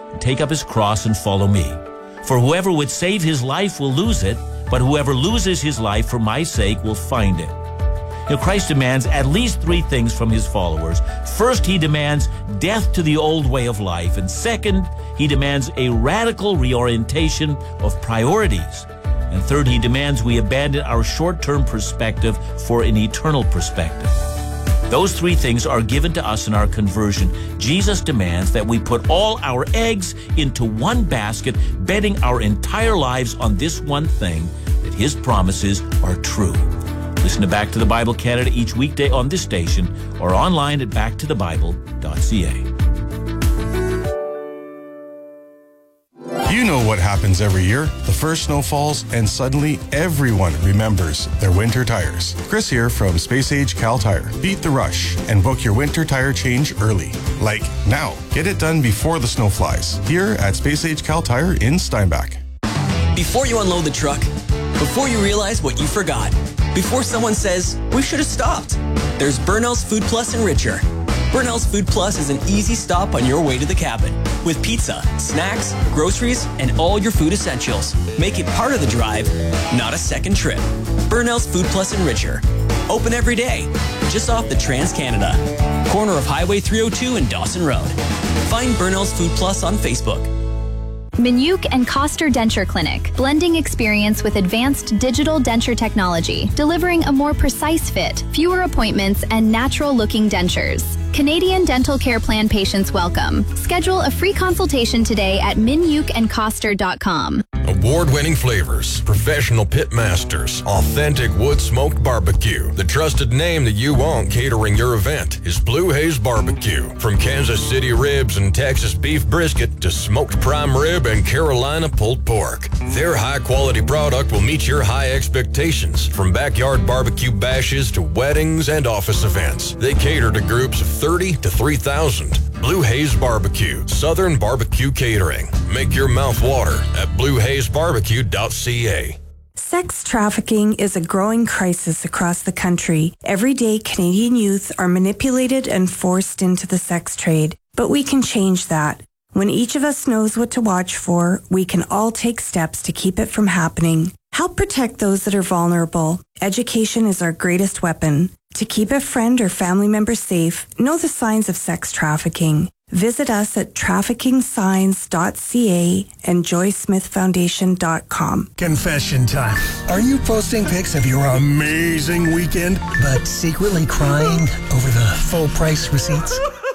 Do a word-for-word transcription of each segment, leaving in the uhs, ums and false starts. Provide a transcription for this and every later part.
take up his cross and follow me. For whoever would save his life will lose it, but whoever loses his life for my sake will find it. Now, Christ demands at least three things from his followers. First, he demands death to the old way of life. And second, he demands a radical reorientation of priorities. And third, he demands we abandon our short-term perspective for an eternal perspective. Those three things are given to us in our conversion. Jesus demands that we put all our eggs into one basket, betting our entire lives on this one thing, that his promises are true. Listen to Back to the Bible Canada each weekday on this station or online at back to the bible dot c a. You know what happens every year. The first snow falls and suddenly everyone remembers their winter tires. Chris here from Space Age Cal Tire. Beat the rush and book your winter tire change early. Like now. Get it done before the snow flies. Here at Space Age Cal Tire in Steinbach. Before you unload the truck, before you realize what you forgot, before someone says, we should have stopped, there's Burnell's Food Plus Enricher. Burnell's Food Plus is an easy stop on your way to the cabin with pizza, snacks, groceries, and all your food essentials. Make it part of the drive, not a second trip. Burnell's Food Plus Enricher. Open every day, just off the Trans-Canada. Corner of Highway three oh two and Dawson Road. Find Burnell's Food Plus on Facebook. Minuk and Coster Denture Clinic, blending experience with advanced digital denture technology, delivering a more precise fit, fewer appointments, and natural-looking dentures. Canadian Dental Care Plan patients welcome. Schedule a free consultation today at minuk and coster dot com. Award-winning flavors, professional pit masters, authentic wood-smoked barbecue. The trusted name that you want catering your event is Blue Haze Barbecue. From Kansas City ribs and Texas beef brisket to smoked prime rib and Carolina pulled pork. Their high-quality product will meet your high expectations. From backyard barbecue bashes to weddings and office events, they cater to groups of thirty to three thousand. Blue Haze Barbecue, Southern Barbecue Catering. Make your mouth water at blue haze barbecue dot c a. Sex trafficking is a growing crisis across the country. Every day, Canadian youth are manipulated and forced into the sex trade. But we can change that. When each of us knows what to watch for, we can all take steps to keep it from happening. Help protect those that are vulnerable. Education is our greatest weapon. To keep a friend or family member safe, know the signs of sex trafficking. Visit us at trafficking signs dot c a and joy smith foundation dot com. Confession time. Are you posting pics of your amazing weekend, but secretly crying over the full price receipts?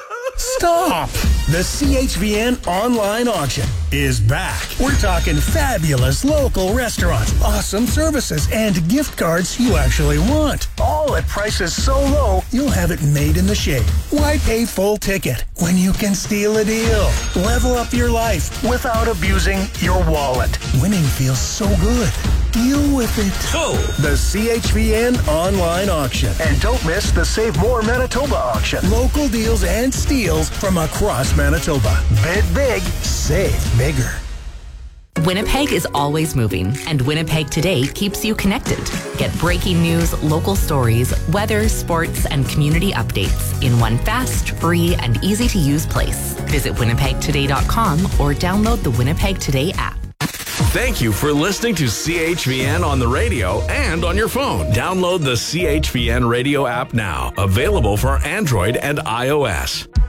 Stop! The C H V N online auction is back. We're talking fabulous local restaurants, awesome services, and gift cards you actually want. All at prices so low, you'll have it made in the shade. Why pay full ticket when you can steal a deal? Level up your life without abusing your wallet. Winning feels so good. Deal with it. So, the C H V N online auction. And don't miss the Save More Manitoba auction. Local deals and steals from across Manitoba. Bid big, save bigger. Winnipeg is always moving, and Winnipeg Today keeps you connected. Get breaking news, local stories, weather, sports, and community updates in one fast, free, and easy-to-use place. Visit winnipeg today dot com or download the Winnipeg Today app. Thank you for listening to C H V N on the radio and on your phone. Download the C H V N radio app now. Available for Android and iOS.